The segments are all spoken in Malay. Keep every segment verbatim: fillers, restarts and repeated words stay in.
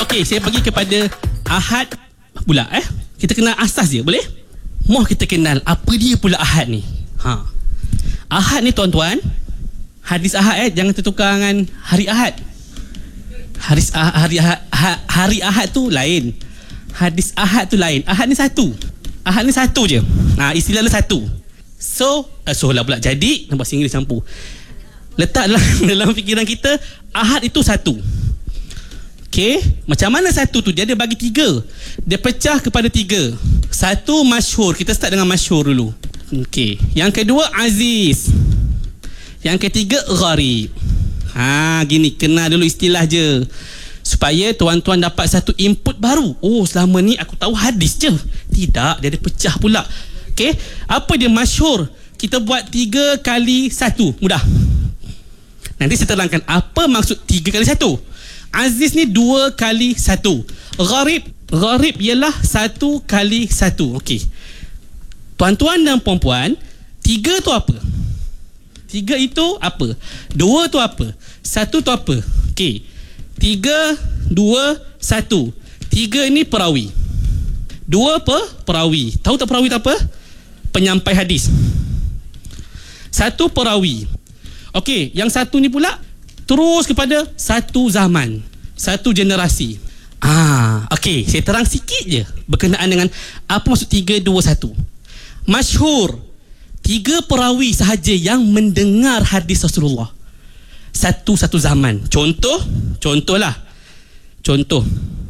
Okey, saya pergi kepada ahad pula eh. Kita kenal asas dia, boleh? Mau kita kenal apa dia pula ahad ni. Ha. Ahad ni tuan-tuan, hadis ahad eh, jangan tertukar dengan hari ahad. Hadis ah, hari ahad, ha, hari ahad tu lain. Hadis ahad tu lain. Ahad ni satu. Ahad ni satu je. Ha, istilah dia satu. So, uh, so lah pula. Jadi, nampak Inggeris campur. Letak dalam, dalam fikiran kita, ahad itu satu. Okey, macam mana satu tu? Dia ada bagi tiga. Dia pecah kepada tiga. Satu masyhur. Kita start dengan masyhur dulu. Okey. Yang kedua aziz. Yang ketiga gharib. Ha, gini, kenal dulu istilah je. Supaya tuan-tuan dapat satu input baru. Oh, selama ni aku tahu hadis je. Tidak, dia ada pecah pula. Okey, apa dia masyhur? Kita buat tiga kali satu. Mudah. Nanti saya terangkan apa maksud tiga kali satu. Aziz ni dua kali satu. Gharib, gharib ialah satu kali satu. Okey. Tuan-tuan dan puan-puan, tiga tu apa? Tiga itu apa? Dua tu apa? Satu tu apa? Okey. Tiga, dua, satu. Tiga ni perawi. Dua apa? Perawi. Tahu tak perawi tu apa? Penyampai hadis. Satu perawi. Okey, yang satu ni pula terus kepada satu zaman, satu generasi. Ah, okey, saya terang sikit je berkenaan dengan apa maksud tiga, dua, satu. Masyhur, tiga perawi sahaja yang mendengar hadis Rasulullah satu-satu zaman. Contoh, contohlah. Contoh.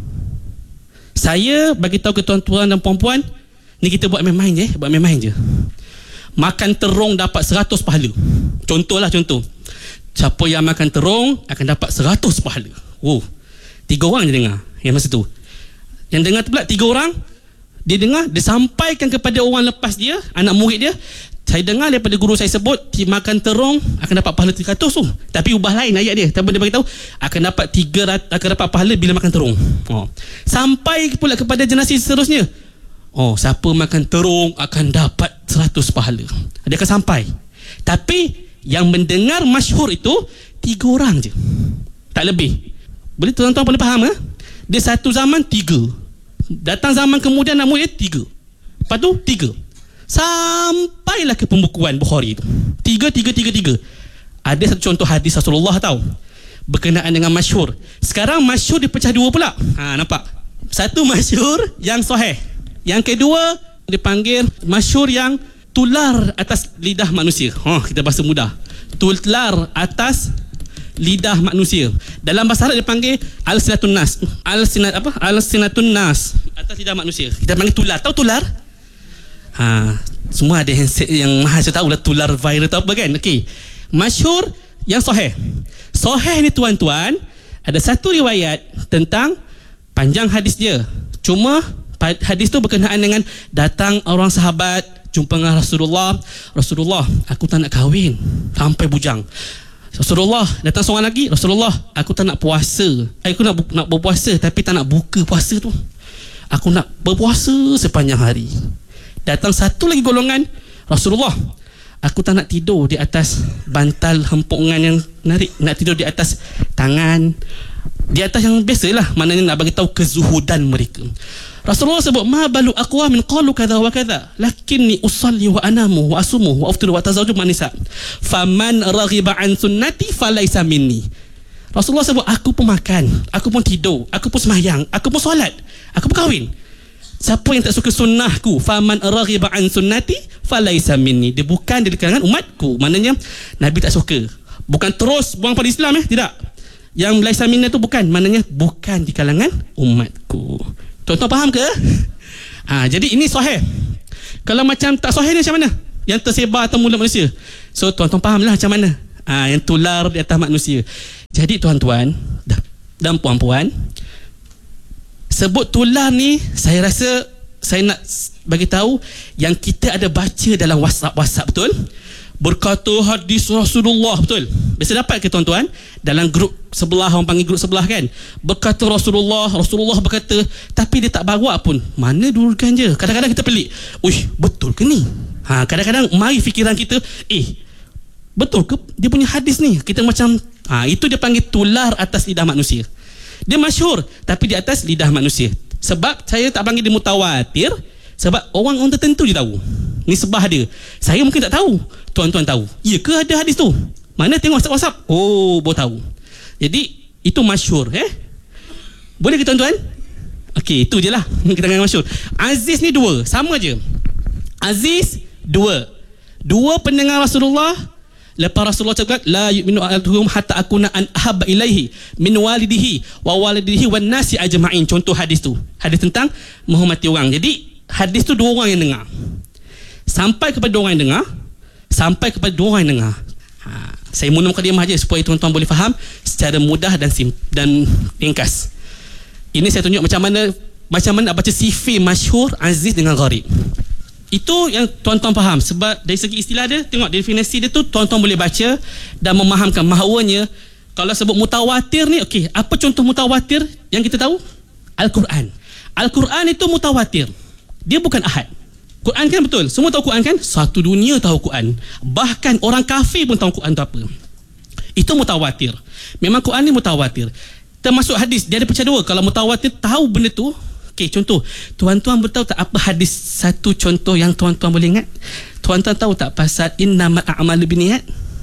Saya bagi tahu ke tuan-tuan dan puan-puan, ni kita buat main-main je, buat main-main je. Makan terung dapat seratus pahala. Contohlah contoh. Siapa yang makan terung akan dapat seratus pahala. Oh, tiga orang je dengar yang masa tu. Yang dengar tu pula tiga orang, dia dengar, dia sampaikan kepada orang lepas dia, anak murid dia. Saya dengar daripada guru saya sebut, makan terung akan dapat pahala tiga ratus tu. Tapi ubah lain ayat dia. Tapi dia beritahu akan dapat tiga ratus, akan dapat pahala bila makan terung. Oh. Sampai pula kepada generasi seterusnya. Oh, siapa makan terung akan dapat seratus pahala. Dia akan sampai. Tapi yang mendengar masyhur itu tiga orang je, tak lebih. Boleh tuan-tuan boleh faham eh? Dia satu zaman tiga, datang zaman kemudian nak murid tiga, lepas tu tiga, sampailah ke pembukuan Bukhari itu tiga, tiga, tiga, tiga. Ada satu contoh hadis Rasulullah tahu berkenaan dengan masyhur. Sekarang masyhur dipecah dua pula. Ha, nampak? Satu masyhur yang sahih, yang kedua dipanggil masyhur yang tular atas lidah manusia. Oh, kita bahasa mudah. Tular atas lidah manusia. Dalam bahasa Arab dipanggil al-sinatun nas. Al-sinat apa? Al-sinatun nas, atas lidah manusia. Kita panggil tular. Tahu tular? Ha, semua ada handset yang mahal, saya tahu lah tular viral atau apa kan. Okey. Masyhur yang sahih. Sahih ni tuan-tuan, ada satu riwayat tentang panjang hadis dia. Cuma hadis tu berkenaan dengan datang orang sahabat jumpa dengan Rasulullah. Rasulullah, aku tak nak kahwin sampai bujang. Rasulullah, datang seorang lagi. Rasulullah, aku tak nak puasa. Aku nak nak berpuasa tapi tak nak buka puasa tu. Aku nak berpuasa sepanjang hari. Datang satu lagi golongan. Rasulullah, aku tak nak tidur di atas bantal hempungan yang menarik. Nak tidur di atas tangan, di atas yang biasalah, maknanya nak bagi tahu kezuhudan mereka. Rasulullah sebut, ma balu aqwamin qalu kadza wa kadza lakinni usalli wa anamu wa asumu wa aftiru wa tazawwaju man nisa faman raghiba an sunnati falaysa minni. Rasulullah sebut, aku pun makan, aku pun tidur, aku pun sembahyang, aku pun solat, aku pun kahwin. Siapa yang tak suka sunnahku, faman raghiba an sunnati falaysa minni, dia bukan di kalangan umatku. Maknanya Nabi tak suka. Bukan terus buang pada Islam eh, tidak. Yang laisa minni tu bukan, maknanya bukan di kalangan umatku. Tuan-tuan faham ke? Ha, jadi ini sahih. Kalau macam tak sahih ni macam mana? Yang tersebar atas mulut manusia. So tuan-tuan fahamlah macam mana. Ha, yang tular di atas manusia. Jadi tuan-tuan dan puan-puan, sebut tular ni, saya rasa saya nak bagi tahu yang kita ada baca dalam WhatsApp-WhatsApp, betul? Berkata hadis Rasulullah, betul? Biasa dapat ke tuan-tuan? Dalam grup sebelah, orang panggil grup sebelah kan, berkata Rasulullah, Rasulullah berkata, tapi dia tak bawa pun. Mana dulukan je. Kadang-kadang kita pelik, uish, betul ke ni? Ha, kadang-kadang mari fikiran kita, eh, betul ke dia punya hadis ni? Kita macam, ha, itu dia panggil tular atas lidah manusia. Dia masyhur tapi di atas lidah manusia. Sebab saya tak panggil dia mutawatir, sebab orang-orang tertentu je tahu nisbah dia. Saya mungkin tak tahu, tuan-tuan tahu. Ya ke ada hadis tu? Mana tengok WhatsApp-WhatsApp, oh baru tahu. Jadi itu masyhur, eh? Boleh ke tuan-tuan? Okey, itu je lah kita dengan masyhur. Aziz ni dua, sama je. Aziz dua. Dua pendengar Rasulullah. Lepas Rasulullah cakap la yu'minu ahadukum hatta akuna an ahabba ilaihi min walidihi wa walidihi wan nasi ajma'in. Contoh hadis tu. Hadis tentang menghormati orang. Jadi hadis tu dua orang yang dengar. Sampai kepada dua orang yang dengar, sampai kepada dua orang yang dengar. Ha, saya munam mukadimah aja supaya tuan-tuan boleh faham secara mudah dan sim, dan ringkas. Ini saya tunjuk macam mana macam mana nak baca sifir masyhur, aziz dengan gharib. Itu yang tuan-tuan faham. Sebab dari segi istilah dia, tengok definisi dia tu, tuan-tuan boleh baca dan memahamkan mahawanya. Kalau sebut mutawatir ni, okey, apa contoh mutawatir yang kita tahu? Al-Quran. Al-Quran itu mutawatir. Dia bukan ahad. Quran kan betul, semua tahu Quran kan? Satu dunia tahu Quran. Bahkan orang kafir pun tahu Quran tu apa. Itu mutawatir. Memang Quran ni mutawatir. Termasuk hadis, dia ada pecah dua. Kalau mutawatir tahu benda tu, okey, contoh, tuan-tuan bertahu tak apa hadis satu contoh yang tuan-tuan boleh ingat? Tuan-tuan tahu tak pasal innamal a'malu binniyat?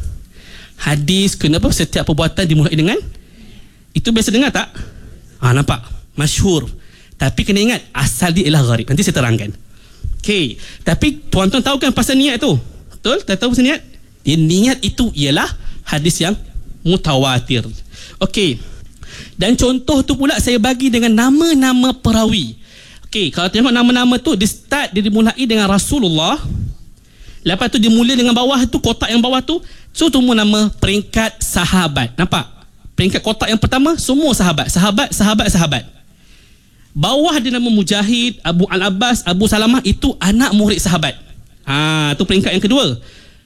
Hadis kenapa setiap perbuatan dimulai dengan? Itu biasa dengar tak? Ah, nampak? Masyhur. Tapi kena ingat asal dia ialah gharib. Nanti saya terangkan. Okey, tapi tuan-tuan tahu kan pasal niat tu? Betul? Tak tahu pasal niat? Dia niat itu ialah hadis yang mutawatir. Okey. Dan contoh tu pula saya bagi dengan nama-nama perawi. Okey, kalau tengok nama-nama tu, dia start, dia dimulai dengan Rasulullah. Lepas tu dia mula dengan bawah tu, kotak yang bawah tu, so semua nama peringkat sahabat. Nampak? Peringkat kotak yang pertama semua sahabat, sahabat, sahabat, sahabat. Bawah dia nama Mujahid, Abu Al-Abbas, Abu Salamah, itu anak murid sahabat. Ah, tu peringkat yang kedua.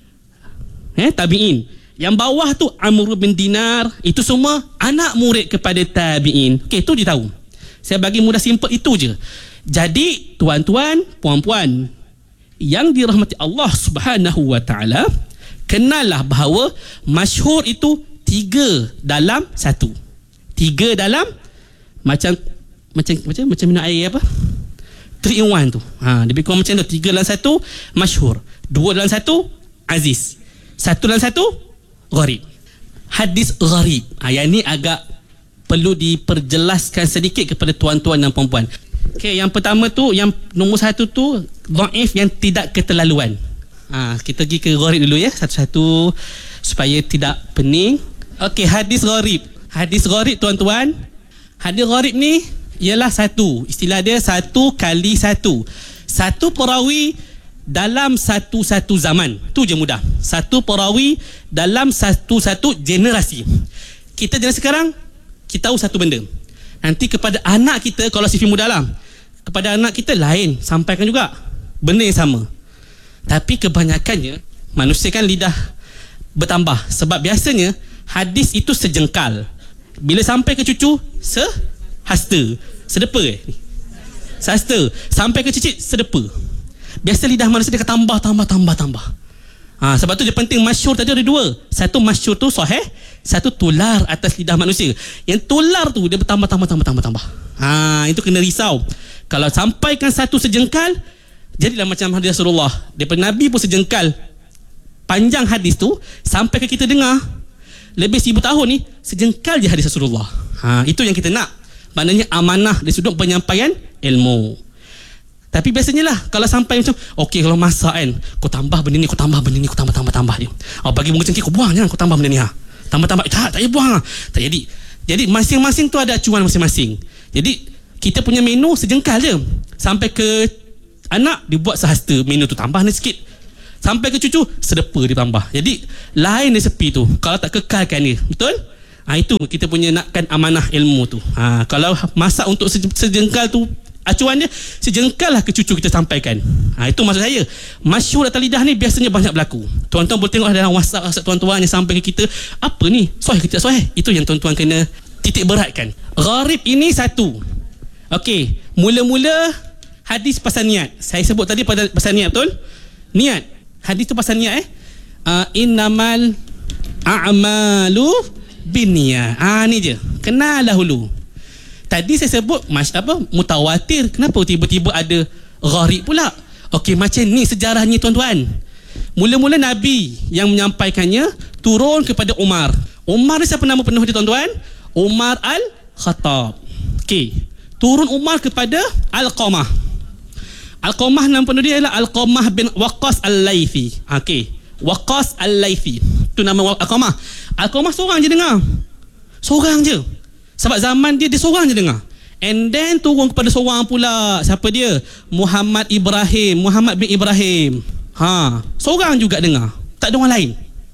Eh, tabi'in. Yang bawah tu Amr bin Dinar, itu semua anak murid kepada tabi'in. Okey, tu je tahu. Saya bagi mudah simple itu je. Jadi, tuan-tuan, puan-puan yang dirahmati Allah Subhanahu wa taala, kenallah bahawa masyhur itu tiga dalam satu. Tiga dalam macam macam macam macam minum air apa? Three in one tu. Ha, lebih kurang macam tu. Tiga dalam satu masyhur, dua dalam satu aziz, satu dalam satu gharib. Hadis gharib. Ha, yang ni agak perlu diperjelaskan sedikit kepada tuan-tuan dan puan-puan. Okey, yang pertama tu, yang nombor satu tu dhaif yang tidak keterlaluan. Ha, kita pergi ke gharib dulu ya, satu-satu supaya tidak pening. Okey, hadis gharib. Hadis gharib tuan-tuan. Hadis gharib ni ialah satu, istilah dia satu kali satu. Satu perawi dalam satu-satu zaman. Tu je mudah. Satu perawi dalam satu-satu generasi. Kita generasi sekarang, kita tahu satu benda. Nanti kepada anak kita, kalau sifir muda lah, kepada anak kita lain, sampaikan juga benda yang sama. Tapi kebanyakannya manusia kan lidah bertambah. Sebab biasanya hadis itu sejengkal. Bila sampai ke cucu, sehasta. Sedepa eh? Sehasta. Sampai ke cicit, sedepa. Biasa lidah manusia dia akan tambah, tambah, tambah, tambah. Ha, sebab tu dia penting masyhur tadi ada dua. Satu masyhur tu sahih, satu tular atas lidah manusia. Yang tular tu dia bertambah, tambah, tambah, tambah, tambah. Ha, itu kena risau. Kalau sampaikan satu sejengkal, jadilah macam hadis Rasulullah. Daripada Nabi pun sejengkal. Panjang hadis tu sampai ke kita dengar lebih seribu tahun ni, sejengkal je hadis Rasulullah. Ha, itu yang kita nak. Maknanya amanah dari sudut penyampaian ilmu. Tapi biasanya lah kalau sampai macam, okey kalau masak kan, kau tambah benda ni, kau tambah benda ni, kau tambah tambah tambah dia. Oh, bagi bunga cengkeh kau buang jangan, kau tambah benda ni ha. Tambah tambah, tak tak payah buang lah. Tak jadi. Jadi masing-masing tu ada acuan masing-masing. Jadi kita punya menu sejengkal je. Sampai ke anak dibuat sehasta, menu tu tambah ni sikit. Sampai ke cucu sedepa dia tambah. Jadi lain resepi tu kalau tak kekalkan dia. Betul? Ha, itu kita punya nakkan amanah ilmu tu. Ha, kalau masak untuk sejengkal tu acuan dia, sejengkal lah ke cucu kita sampaikan. Ha, itu maksud saya. Masyhur atas lidah ni biasanya banyak berlaku. Tuan-tuan boleh tengok dalam WhatsApp, WhatsApp tuan-tuan yang sampai ke kita, apa ni? Sahih ke tidak sahih? Itu yang tuan-tuan kena titik beratkan. Gharib ini satu. Okey, mula-mula hadis pasal niat. Saya sebut tadi pasal niat, betul? Niat. Hadis tu pasal niat eh. Uh, innamal a'malu binniyat. Ah, ni je. Kenal dahulu. Tadi saya sebut mas, apa, mutawatir. Kenapa tiba-tiba ada gharib pula? Okey, macam ni sejarahnya tuan-tuan. Mula-mula Nabi yang menyampaikannya turun kepada Umar. Umar ni siapa nama penuh dia tuan-tuan? Umar Al-Khattab. Okey, turun Umar kepada Al-Qamah. Al-Qamah nama penuh dia adalah Al-Qamah bin Waqqas Al-Laythi. Okey, Waqqas Al-Laythi. Itu nama Al-Qamah. Al-Qamah seorang je dengar. Seorang je. Sebab zaman dia, dia seorang je dengar. And then turun kepada seorang pula. Siapa dia? Muhammad Ibrahim. Muhammad bin Ibrahim. Ha, seorang juga dengar. Tak ada orang lain.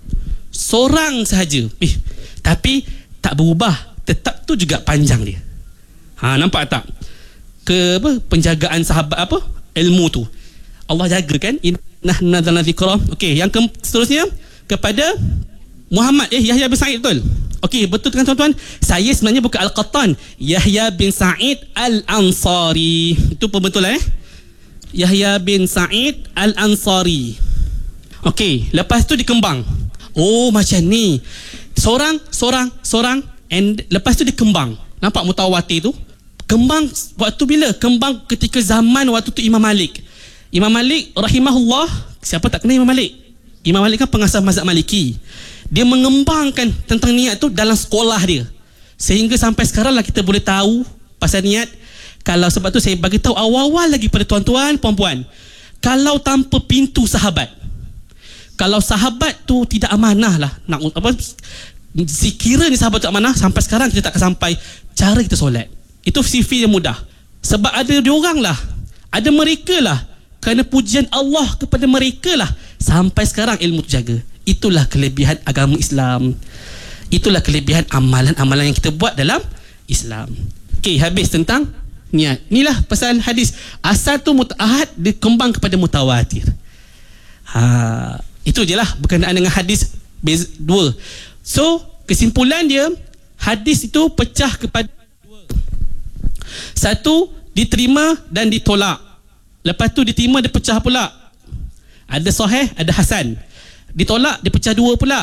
Seorang sahaja. Eh, tapi tak berubah. Tetap tu juga panjang dia. Ha, nampak tak? Ke apa? Penjagaan sahabat apa? Ilmu tu. Allah jaga kan? Inna nadzalna dzikra. Okey, yang ke- seterusnya kepada Muhammad eh Yahya bin Sa'id, betul? Okey, betul kan tuan-tuan? Saya sebenarnya bukan Al-Qattan, Yahya bin Sa'id Al-Ansari. Itu pembetulan eh? Yahya bin Sa'id Al-Ansari. Okey, lepas tu dikembang. Oh, macam ni. Seorang, seorang, seorang, and lepas tu dikembang. Nampak mutawatir tu? Kembang waktu bila? Kembang ketika zaman waktu tu Imam Malik. Imam Malik rahimahullah, siapa tak kenal Imam Malik? Imam Malik kan pengasas mazhab Maliki. Dia mengembangkan tentang niat tu dalam sekolah dia. Sehingga sampai sekarang lah kita boleh tahu pasal niat. Kalau sebab tu saya bagi tahu awal-awal lagi pada tuan-tuan, puan-puan. Kalau tanpa pintu sahabat, kalau sahabat tu tidak amanah lah, nak apa, sekiranya sahabat tu amanah, sampai sekarang kita tak akan sampai cara kita solat. Itu sifat yang mudah. Sebab ada diorang lah, ada mereka lah, kerana pujian Allah kepada mereka lah sampai sekarang ilmu tu jaga. Itulah kelebihan agama Islam. Itulah kelebihan amalan-amalan yang kita buat dalam Islam. Okey, habis tentang niat. Inilah pasal hadis. Asal tu ahad dikembang kepada mutawatir. Ha, itu je lah berkenaan dengan hadis beza, dua. So, kesimpulan dia, hadis itu pecah kepada dua. Satu, diterima dan ditolak. Lepas tu diterima, dia pecah pula. Ada sahih, ada hasan. Ditolak, dia pecah dua pula.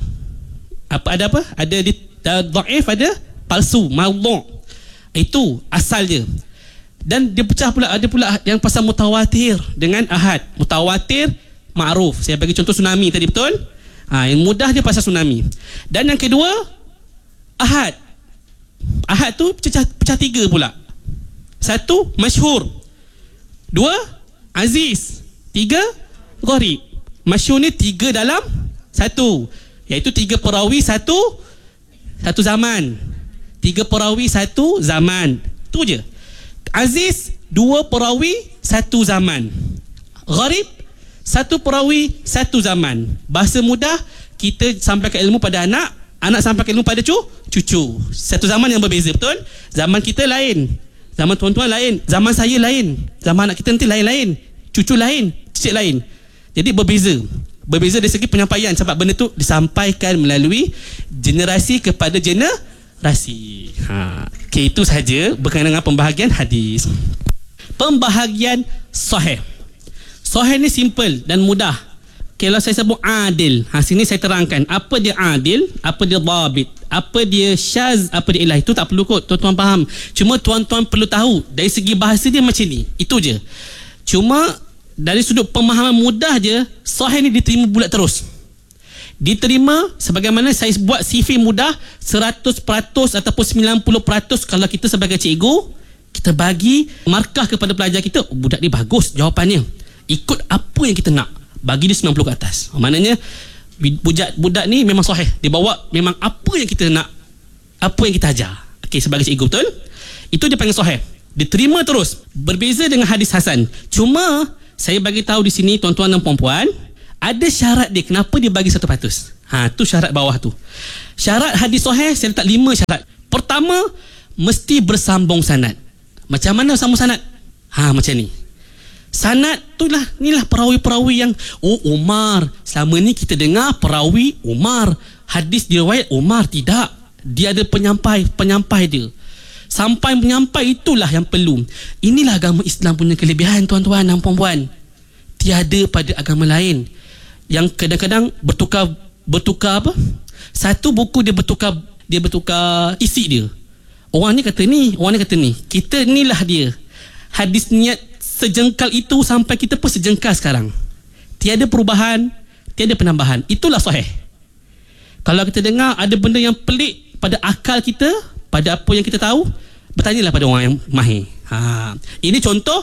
Apa ada apa? Ada di dhaif, ada palsu, maudhu'. Itu asal dia. Dan dia pecah pula, ada pula yang pasal mutawatir dengan ahad. Mutawatir ma'ruf. Saya bagi contoh tsunami tadi, betul? Ha, yang mudah dia pasal tsunami. Dan yang kedua, ahad. Ahad tu pecah, pecah tiga pula. Satu, masyhur. Dua, aziz. Tiga, gharib. Masyhur ni tiga dalam satu, iaitu tiga perawi satu satu zaman. Tiga perawi satu zaman. Tu je. Aziz, dua perawi satu zaman. Gharib, satu perawi satu zaman. Bahasa mudah, kita sampaikan ilmu pada anak, anak sampaikan ilmu pada cu, cucu. Satu zaman yang berbeza, betul? Zaman kita lain, zaman tuan-tuan lain, zaman saya lain, zaman anak kita nanti lain-lain, cucu lain, cicit lain. Jadi berbeza. Berbeza dari segi penyampaian, sebab benda tu disampaikan melalui generasi kepada generasi. Ha, okay, itu sahaja berkenaan dengan pembahagian hadis. Pembahagian sahih. Sahih ni simple dan mudah. Kalau saya sebut adil, ha, sini saya terangkan apa dia adil, apa dia dhabit, apa dia syaz, apa dia ilah. Itu tak perlu kot tuan-tuan faham. Cuma tuan-tuan perlu tahu dari segi bahasa dia macam ni. Itu je. Cuma dari sudut pemahaman mudah je, sahih ni diterima bulat terus. Diterima sebagaimana saya buat C V mudah, seratus peratus ataupun sembilan puluh peratus. Kalau kita sebagai cikgu, kita bagi markah kepada pelajar kita, oh, budak ni bagus jawapannya, ikut apa yang kita nak, bagi dia sembilan puluh ke atas. Maknanya budak, budak ni memang sahih, dia bawa memang apa yang kita nak, apa yang kita ajar. Okey, sebagai cikgu, betul? Itu dia panggil sahih, diterima terus. Berbeza dengan hadis hasan. Cuma saya bagi tahu di sini tuan-tuan dan puan-puan, ada syarat dia kenapa dia bagi seratus peratus. Ha, tu syarat bawah tu. Syarat hadis sahih saya letak lima syarat. Pertama, mesti bersambung sanad. Macam mana sambung sanad? Ha, macam ni. Sanad tu lah, inilah perawi-perawi yang, oh Umar, selama ni kita dengar perawi Umar, hadis diriwayat Umar. Tidak, dia ada penyampai, penyampai dia. Sampai menyampai, itulah yang perlu. Inilah agama Islam punya kelebihan tuan-tuan dan puan-puan. Tiada pada agama lain yang kadang-kadang bertukar bertukar apa? Satu buku dia bertukar dia bertukar isi dia. Orang ni kata ni, orang ni kata ni. Kita inilah dia. Hadis niat sejengkal itu sampai kita pun sejengkal sekarang. Tiada perubahan, tiada penambahan. Itulah sahih. Kalau kita dengar ada benda yang pelik pada akal kita, pada apa yang kita tahu, bertanyalah pada orang yang mahir. Ha. Ini contoh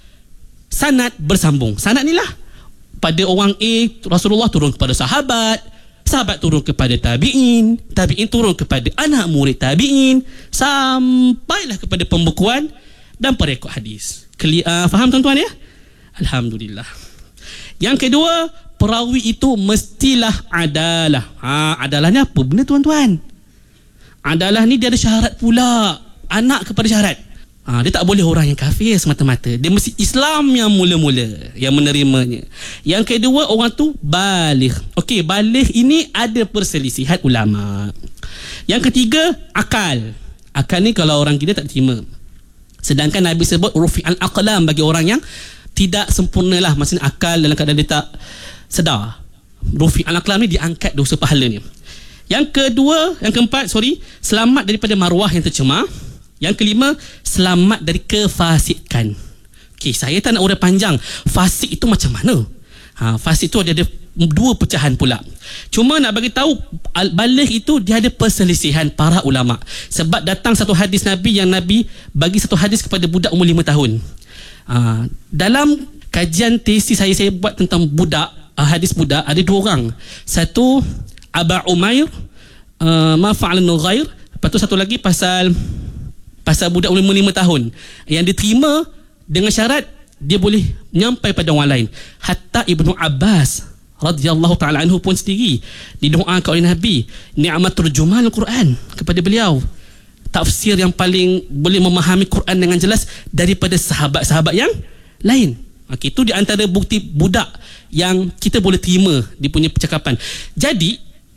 sanad bersambung. Sanad ni lah. Pada orang A, Rasulullah turun kepada sahabat, sahabat turun kepada tabi'in, tabi'in turun kepada anak murid tabi'in, sampailah kepada pembukuan dan perekod hadis. Keli, uh, faham tuan-tuan ya? Alhamdulillah. Yang kedua, perawi itu mestilah adalah. Ha, adalahnya apa benda tuan-tuan? Adalah ni dia ada syarat pula. Anak kepada syarat. Ha, dia tak boleh orang yang kafir semata-mata. Dia mesti Islam yang mula-mula yang menerimanya. Yang kedua, orang tu baligh. Okey, baligh ini ada perselisihan ulama. Yang ketiga, akal. Akal ni kalau orang kita tak terima. Sedangkan Nabi sebut rufi'al aqlam bagi orang yang tidak sempurnalah, maksudnya akal dalam keadaan dia tak sedar. Rufi'al aqlam ni diangkat dosa pahalanya. Yang kedua, yang keempat, sorry, selamat daripada maruah yang tercemar. Yang kelima, selamat dari kefasikan. Okey, saya tak nak uraian panjang. Fasik itu macam mana? Ha, fasik itu ada, ada dua pecahan pula. Cuma nak bagi tahu, baligh itu dia ada perselisihan para ulama. Sebab datang satu hadis Nabi yang Nabi bagi satu hadis kepada budak umur lima tahun. Ha, dalam kajian tesis saya saya buat tentang budak, hadis budak, ada dua orang. Satu Aba Umair, uh, ma fa'al nughair. Lepas tu satu lagi pasal pasal budak umur lima tahun yang diterima dengan syarat dia boleh nyampai pada orang lain. Hatta Ibnu Abbas radhiyallahu taala anhu pun sendiri didoakan oleh Nabi ni'matul jumal Al-Quran kepada beliau, tafsir yang paling boleh memahami Quran dengan jelas daripada sahabat-sahabat yang lain. Okey, itu di antara bukti budak yang kita boleh terima dia punya percakapan. Jadi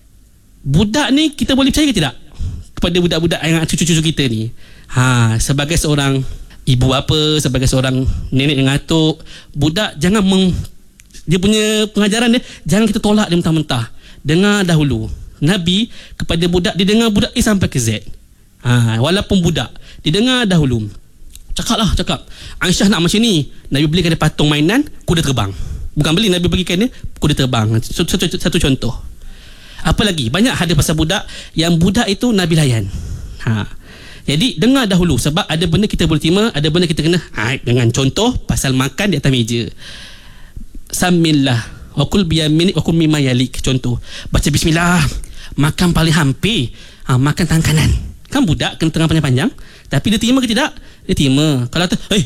budak ni kita boleh percaya ke tidak kepada budak-budak yang cucu-cucu kita ni? Ha, sebagai seorang ibu apa, sebagai seorang nenek yang ngatuk, budak jangan meng, dia punya pengajaran dia jangan kita tolak dia mentah-mentah. Dengar dahulu. Nabi kepada budak, dia dengar budak A sampai ke Z. Ha, walaupun budak, dia dengar dahulu. Cakaplah, cakap. Aisyah nak macam ni. Nabi belikan dia patung mainan, kuda terbang. Bukan beli, Nabi bagikan dia kuda terbang. Satu, satu, satu contoh. Apa lagi? Banyak hadis pasal budak yang budak itu Nabi layan. Ha. Jadi dengar dahulu, sebab ada benda kita boleh terima, ada benda kita kena haid. Dengan contoh pasal makan di atas meja, samillah wa kul bi yaminik wa kul mimma yalik. Contoh, baca bismillah, makan paling hampir, ha, makan tangan kanan. Kan budak kena tangan panjang-panjang, tapi dia terima ke tidak? Dia terima. Kalau tu eh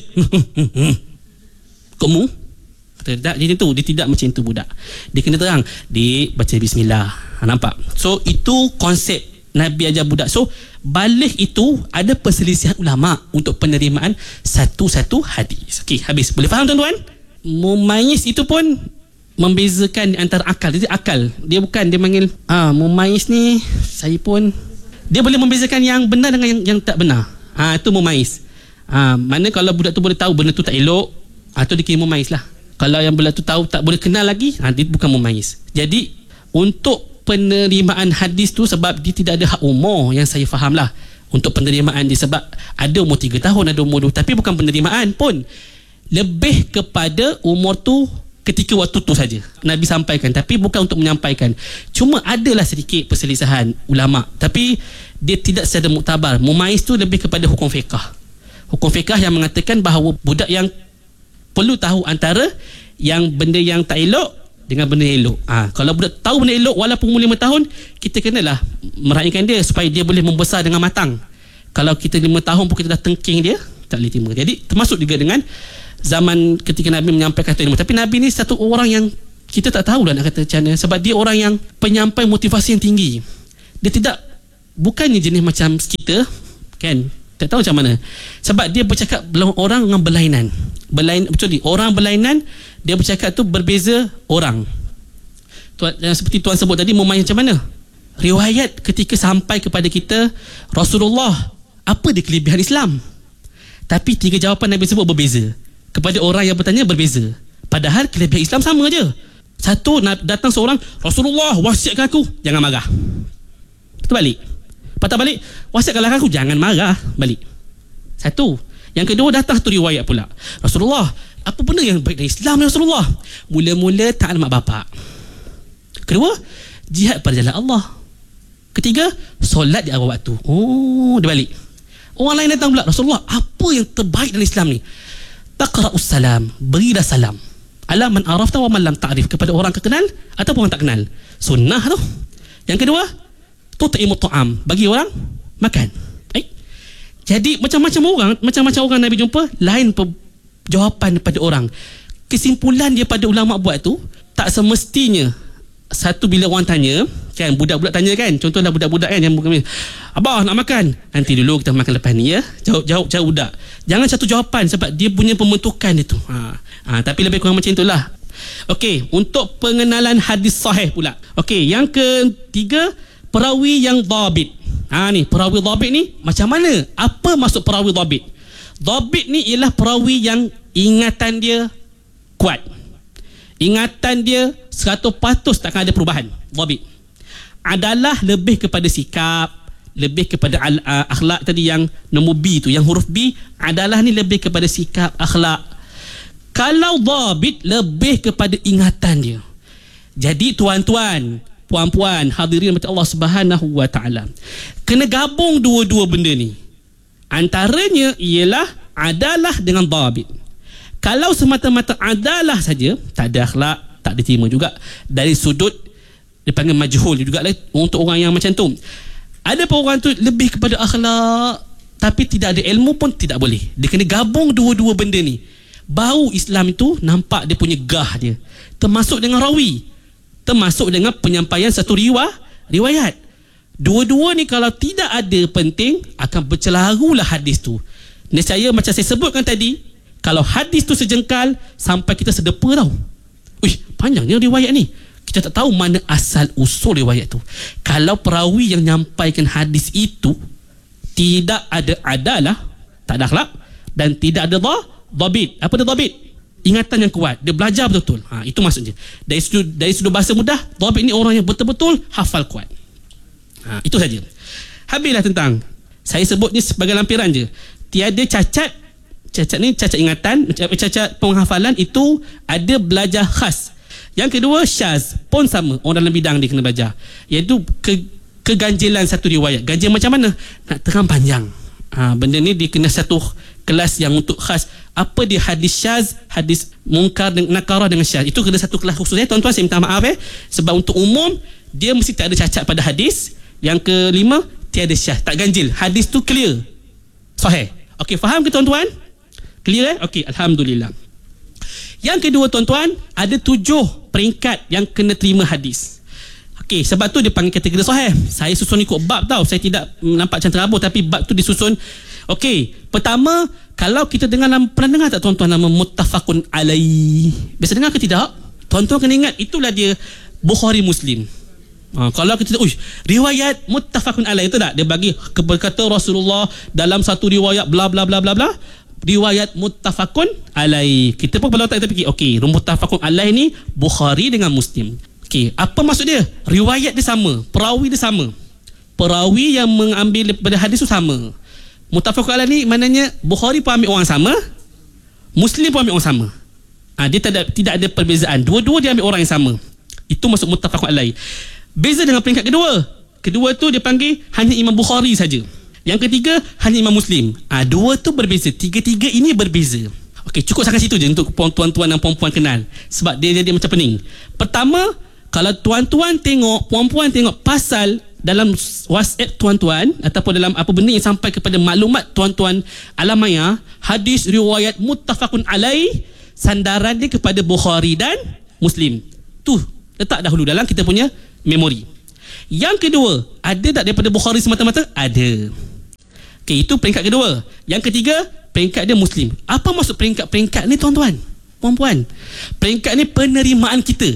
kamu tidak, jadi tu dia tidak macam itu budak. Dia kena terang, dik baca bismillah. Ha, nampak? So itu konsep Nabi ajar budak. So baligh itu ada perselisihan ulama untuk penerimaan satu-satu hadis. Okey, habis. Boleh faham tuan-tuan? Mumayyiz itu pun membezakan di antara akal. Jadi akal, dia bukan dia panggil ah mumayyiz ni, saya pun dia boleh membezakan yang benar dengan yang, yang tak benar. Ah itu mumayyiz. Ah mana kalau budak tu boleh tahu benda tu tak elok, atau dia kira mumayyiz lah. Kalau yang budak tu tahu tak boleh kenal lagi, ah dia bukan mumayyiz. Jadi untuk penerimaan hadis tu, sebab dia tidak ada hak umur yang saya faham lah untuk penerimaan dia, sebab ada umur tiga tahun, ada umur dua, tapi bukan penerimaan pun, lebih kepada umur tu ketika waktu tu saja Nabi sampaikan, tapi bukan untuk menyampaikan. Cuma adalah sedikit perselisihan ulama, tapi dia tidak secara muktabar. Mumayyiz tu lebih kepada hukum fiqah. Hukum fiqah yang mengatakan bahawa budak yang perlu tahu antara yang benda yang tak elok dengan benda elok. Ha, kalau budak tahu benda elok walaupun umur lima tahun, kita kenalah meraihkan dia supaya dia boleh membesar dengan matang. Kalau kita lima tahun pun kita dah tengking dia, tak boleh terima. Jadi termasuk juga dengan zaman ketika Nabi menyampaikan ilmu. Tapi Nabi ni satu orang yang kita tak tahu lah nak kata macam mana, sebab dia orang yang penyampai motivasi yang tinggi. Dia tidak, bukannya jenis macam kita kan, tak tahu macam mana, sebab dia bercakap orang dengan berlainan. Berlain, betul ni, orang berlainan, dia bercakap tu berbeza orang. Tuan, seperti tuan sebut tadi, mumayyiz macam mana? Riwayat ketika sampai kepada kita, Rasulullah, apa dia kelebihan Islam? Tapi tiga jawapan Nabi sebut berbeza. Kepada orang yang bertanya berbeza. Padahal kelebihan Islam sama je. Satu, datang seorang, Rasulullah wasiatkan aku, jangan marah. Kita balik. Patah balik, WhatsApp kalau aku, jangan marah balik. Satu. Yang kedua, datang satu riwayat pula, Rasulullah, apa benda yang baik dari Islam ya Rasulullah? Mula-mula taat mak bapak. Kedua, jihad pada jalan Allah. Ketiga, solat di awal waktu. Oh, dia balik. Orang lain datang pula, Rasulullah, apa yang terbaik dalam Islam ni? Taqra'us salam, berilah salam ala man arafta wa man lam ta'rif, kepada orang kenal ataupun orang tak kenal. Sunnah tu. Yang kedua, tut'imut ta'am, bagi orang makan. Eh? Jadi macam-macam orang, macam-macam orang Nabi jumpa, lain jawapan daripada orang. Kesimpulan dia pada ulama buat tu, tak semestinya satu bila orang tanya, kan, budak-budak tanya kan, contohlah budak-budak kan yang bukan, abah nak makan, nanti dulu kita makan lepas ni ya, jawab jawab jawab budak. Jangan satu jawapan sebab dia punya pembentukan itu. Ha. Ha, tapi lebih kurang macam itulah. Okey, untuk pengenalan hadis sahih pula. Okey, yang ketiga, perawi yang dhabit. Ha ni, perawi dhabit ni macam mana? Apa maksud perawi dhabit? Dhabit ni ialah perawi yang ingatan dia kuat. Ingatan dia seratus peratus takkan ada perubahan. Dhabit adalah lebih kepada sikap, lebih kepada al- uh, akhlak tadi yang nombor B tu, yang huruf B adalah ni lebih kepada sikap, akhlak. Kalau dhabit lebih kepada ingatan dia. Jadi tuan-tuan, puan-puan, hadirin mati Allah Subhanahu wa taala, kena gabung dua-dua benda ni. Antaranya ialah adalah dengan dhabit. Kalau semata-mata adalah saja, tak ada akhlak, tak diterima juga. Dari sudut dipanggil majhul juga lah untuk orang yang macam tu. Ada pun orang tu lebih kepada akhlak tapi tidak ada ilmu pun tidak boleh. Dia kena gabung dua-dua benda ni. Baru Islam itu nampak dia punya gah dia. Termasuk dengan rawi, termasuk dengan penyampaian satu riwayat. riwayat. Dua-dua ni kalau tidak ada penting, akan bercelarulah hadis tu. Nescaya macam saya sebutkan tadi, kalau hadis tu sejengkal sampai kita sedepa tau. Uish, panjangnya riwayat ni. Kita tak tahu mana asal usul riwayat tu. Kalau perawi yang nyampaikan hadis itu tidak ada adalah, tak ada akhlak dan tidak ada dhabit. Apa dia dhabit? Ingatan yang kuat. Dia belajar betul-betul. Ha, itu maksudnya. Dari sudut, dari sudut bahasa mudah, dhabit ni orang yang betul-betul hafal kuat. Ha, itu saja. Habislah tentang, saya sebut ni sebagai lampiran je. Tiada cacat. Cacat ni cacat ingatan, cacat penghafalan itu ada belajar khas. Yang kedua, syaz pun sama, orang dalam bidang dia kena belajar, iaitu ke, keganjilan satu riwayat. Ganjil macam mana? Nak terang panjang. Ha, benda ni dia kena satu kelas yang untuk khas. Apa dia hadis syaz, hadis mungkar dan nakarah dengan syaz, itu kena satu kelas khusus. Eh, tuan-tuan, saya minta maaf eh, sebab untuk umum dia mesti tak ada cacat pada hadis. Yang kelima, tiada syaz, tak ganjil. Hadis tu clear, sahih. Okey, faham ke tuan-tuan? Clear eh? Okey, alhamdulillah. Yang kedua tuan-tuan, ada tujuh peringkat yang kena terima hadis. Okey, sebab tu dia panggil kategori sahih. Saya susun ikut bab tau. Saya tidak nampak macam terabur, tapi bab tu disusun. Okey, pertama, kalau kita dengar nama, pernah dengar tak tuan-tuan nama muttafaqun alaih? Biasa dengar ke tidak? Tuan-tuan kena ingat, itulah dia Bukhari Muslim. Ha, kalau kita uish, riwayat muttafaqun alaih itu tak? Dia bagi berkata Rasulullah dalam satu riwayat bla bla bla bla bla. Riwayat muttafaqun alaih. Kita pun kalau tak kita fikir, okey, muttafaqun alaih ni Bukhari dengan Muslim. Okey, apa maksud dia? Riwayat dia sama, perawi dia sama. Perawi yang mengambil daripada hadis tu sama. Muttafaqun alaih ni maknanya Bukhari pun ambil orang sama, Muslim pun ambil orang sama. Ha, dia tidak tidak ada perbezaan. Dua-dua dia ambil orang yang sama. Itu maksud muttafaqun alaih. Beza dengan peringkat kedua. Kedua tu dia panggil hanya Imam Bukhari saja. Yang ketiga hanya Imam Muslim. Ah, dua tu berbeza, tiga-tiga ini berbeza. Okey, cukup sampai situ je untuk tuan-tuan dan puan-puan kenal. Sebab dia jadi macam pening. Pertama, kalau tuan-tuan tengok, puan-puan tengok pasal dalam WhatsApp tuan-tuan ataupun dalam apa benda yang sampai kepada maklumat tuan-tuan alam maya, hadis riwayat muttafaqun alaih, sandaran dia kepada Bukhari dan Muslim. Tu letak dahulu dalam kita punya memori. Yang kedua, ada tak daripada Bukhari semata-mata? Ada. Okey, itu peringkat kedua. Yang ketiga, peringkat dia Muslim. Apa maksud peringkat-peringkat ni tuan-tuan, puan-puan? Peringkat ni penerimaan kita.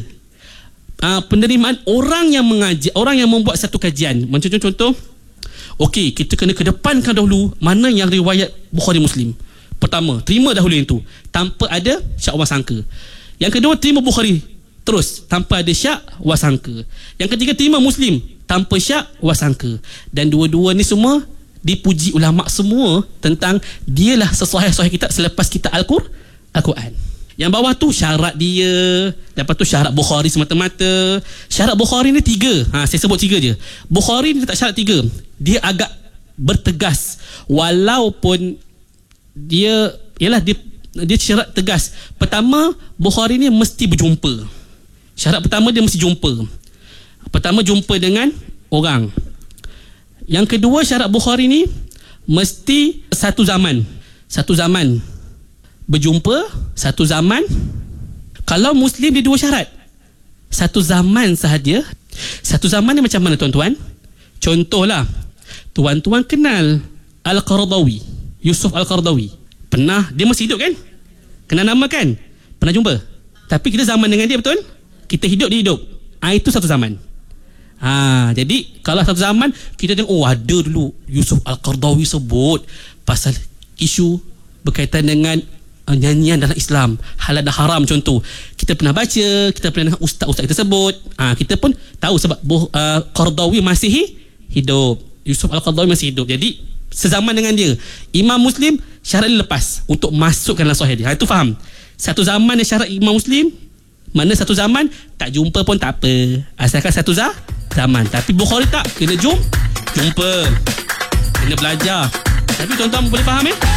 Uh, penerimaan orang yang mengajar, orang yang membuat satu kajian. Macam contoh, okey, kita kena kedepankan dahulu mana yang riwayat Bukhari Muslim. Pertama, terima dahulu yang tu tanpa ada syak wasangka. Yang kedua, terima Bukhari terus tanpa ada syak wasangka. Yang ketiga, terima Muslim tanpa syak wasangka. Dan dua-dua ni semua dipuji ulama semua tentang dialah sesahih-sahih kitab selepas kita Al-Qur'an. Al-Quran. Yang bawah tu syarat dia, lepas tu syarat Bukhari semata-mata. Syarat Bukhari ni tiga. Ha, saya sebut tiga je. Bukhari ni tak syarat tiga. Dia agak bertegas walaupun dia ialah dia dia syarat tegas. Pertama, Bukhari ni mesti berjumpa. Syarat pertama dia mesti jumpa. Pertama jumpa dengan orang. Yang kedua syarat Bukhari ni mesti satu zaman. Satu zaman berjumpa, satu zaman. Kalau Muslim dia dua syarat. Satu zaman sahaja. Satu zaman ni macam mana tuan-tuan? Contohlah, tuan-tuan kenal Al-Qaradawi, Yusuf Al-Qaradawi. Pernah, dia masih hidup kan? Kenal nama kan? Pernah jumpa? Tapi kita zaman dengan dia, betul? Kita hidup, dia hidup. Ah, itu satu zaman. Ha, jadi kalau satu zaman kita tengok, oh ada dulu Yusuf Al-Qaradawi sebut pasal isu berkaitan dengan uh, nyanyian dalam Islam, halal dan haram contoh. Kita pernah baca, kita pernah dengar ustaz-ustaz kita sebut. Ha, kita pun tahu sebab uh, Qaradawi masih hidup, Yusuf Al-Qaradawi masih hidup. Jadi sezaman dengan dia. Imam Muslim syarat dia lepas untuk masukkan dalam sahih dia. Ha, itu faham. Satu zaman dia syarat Imam Muslim, mana satu zaman tak jumpa pun tak apa, asalkan satu za zaman. Tapi Bukhari tak, kena jum jumpa, kena belajar. Tapi tuan-tuan boleh faham eh?